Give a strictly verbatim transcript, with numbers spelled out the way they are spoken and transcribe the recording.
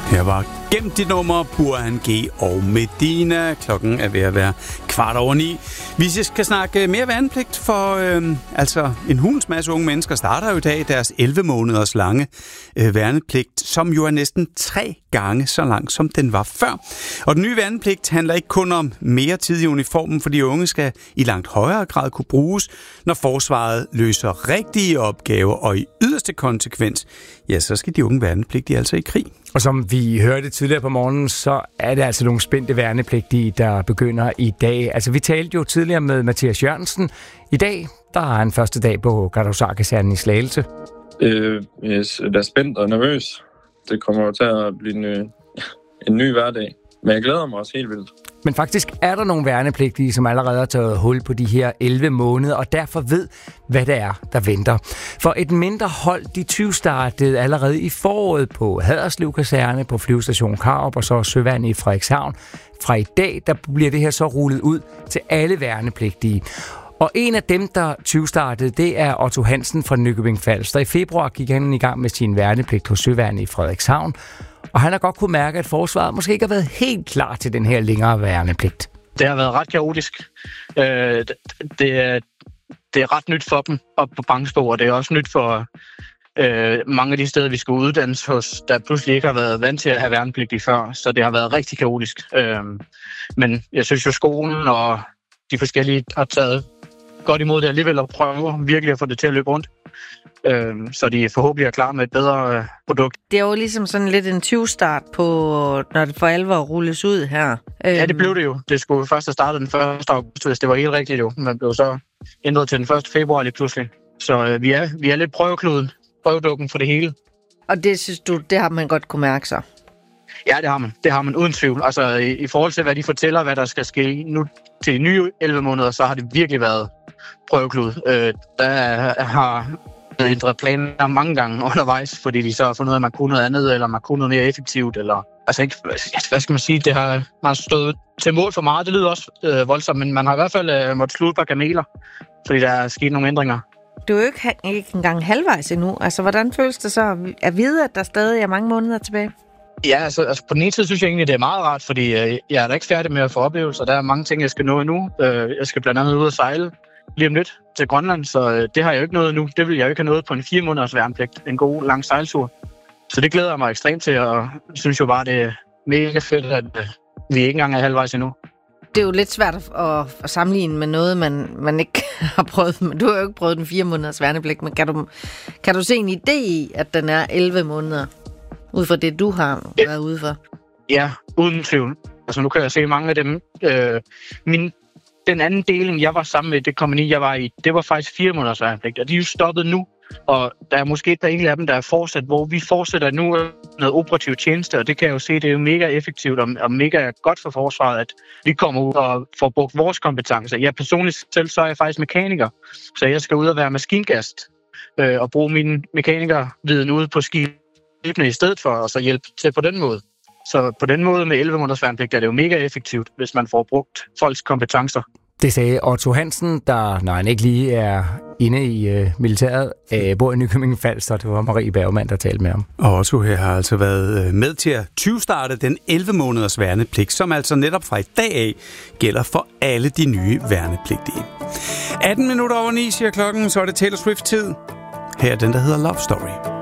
Her var Gemt dit nummer, Burhan G og Medina. Klokken er ved at være kvart over ni. Vi skal snakke mere værnepligt, for øh, altså en hulens masse unge mennesker starter jo i dag deres elleve måneders lange øh, værnepligt, som jo er næsten tre gange så lang, som den var før. Og den nye værnepligt handler ikke kun om mere tid i uniformen, for de unge skal i langt højere grad kunne bruges, når forsvaret løser rigtige opgaver, og i yderste konsekvens, ja, så skal de unge værnepligtige altså i krig. Og som vi hørte tidligere på morgenen, så er det altså nogle spændte værnepligtige, der begynder i dag. Altså, vi talte jo tidligere med Mathias Jørgensen. I dag, der har han første dag på Gardehusarkasernen i Slagelse. Øh, jeg er spændt og nervøs. Det kommer til at blive en, en ny hverdag. Men jeg glæder mig også helt vildt. Men faktisk er der nogle værnepligtige, som allerede har taget hul på de her elleve måneder, og derfor ved, hvad det er, der venter. For et mindre hold, de tyve-startede allerede i foråret på Haderslev Kaserne, på Flyvestation Karup og så Søværnet i Frederikshavn. Fra i dag, der bliver det her så rullet ud til alle værnepligtige. Og en af dem, der tyve-startede, det er Otto Hansen fra Nykøbing Falster. I februar gik han i gang med sin værnepligt på Søværnet i Frederikshavn. Og han har godt kunne mærke, at forsvaret måske ikke har været helt klar til den her længere værnepligt. Det har været ret kaotisk. Øh, det, det, er, det er ret nyt for dem op på Bangsbo, og det er også nyt for øh, mange af de steder, vi skulle uddannes hos, der pludselig ikke har været vant til at have værnepligtige før. Så det har været rigtig kaotisk. Øh, men jeg synes jo, skolen og de forskellige har taget godt imod det alligevel og prøver virkelig at få det til at løbe rundt. Så de forhåbentlig er klar med et bedre produkt. Det er jo ligesom sådan lidt en tyve-start på, når det for alvor rulles ud her. Ja, det blev det jo. Det skulle først have startet den første august, hvis det var helt rigtigt jo. Man blev så ændret til den første februar lige pludselig. Så øh, vi, er, vi er lidt prøvekluden, prøvedukken for det hele. Og det synes du, det har man godt kunne mærke så? Ja, det har man. Det har man uden tvivl. Altså i, i forhold til, hvad de fortæller, hvad der skal ske nu til de nye elleve måneder, så har det virkelig været prøveklud. Øh, der har ændret planer mange gange undervejs, fordi de så har fundet ud af, at man kunne noget andet, eller man kunne noget mere effektivt, eller altså ikke, hvad skal man sige, det har, man har stået til mål for meget, det lyder også øh, voldsomt, men man har i hvert fald øh, måttet slutte et par kameler, fordi der er sket nogle ændringer. Du er jo ikke, ikke engang halvvejs endnu, altså hvordan føles det så at vide, at der stadig er mange måneder tilbage? Ja, altså, altså på den ene side synes jeg egentlig, det er meget rart, fordi øh, jeg er da ikke færdig med at få oplevelser, der er mange ting, jeg skal nå endnu. Øh, jeg skal blandt andet ud og sejle lige om lidt til Grønland, så øh, det har jeg jo ikke nået nu. Det vil jeg jo ikke have nået på en fire måneders værnepligt. En god, lang sejltur. Så det glæder jeg mig ekstremt til, og synes jo bare, det er mega fedt, at øh, vi ikke engang er halvvejs endnu. Det er jo lidt svært at, at sammenligne med noget, man, man ikke har prøvet. Men du har jo ikke prøvet den fire måneders værnepligt, men kan du, kan du se en idé i, at den er elleve måneder, ud fra det, du har ja. været ude for? Ja, uden tvivl. Altså nu kan jeg se mange af dem. Øh, min Den anden deling, jeg var sammen med det kompagni, jeg var i, det var faktisk fire måneders værnepligt, og de er jo stoppet nu. Og der er måske et par enkelte af dem, der er fortsat, hvor vi fortsætter nu noget operativ tjeneste, og det kan jeg jo se, det er jo mega effektivt og, og mega godt for forsvaret, at vi kommer ud og får brugt vores kompetencer. Jeg personligt selv, så er jeg faktisk mekaniker, så jeg skal ud og være maskingast øh, og bruge min mekanikerviden ude på skibene i stedet for, og så hjælpe til på den måde. Så på den måde med elleve måneders værnepligt er det jo mega effektivt, hvis man får brugt folks kompetencer. Det sagde Otto Hansen, der, når han ikke lige er inde i øh, militæret, øh, bor i Nykøbing Falster. Det var Marie Bergmann, der talte med ham. Og Otto her har altså været med til at tyve-starte den elleve måneders værnepligt, som altså netop fra i dag af gælder for alle de nye værnepligtige. atten minutter over ni, siger klokken, så er det Taylor Swift-tid. Her er den, der hedder Love Story.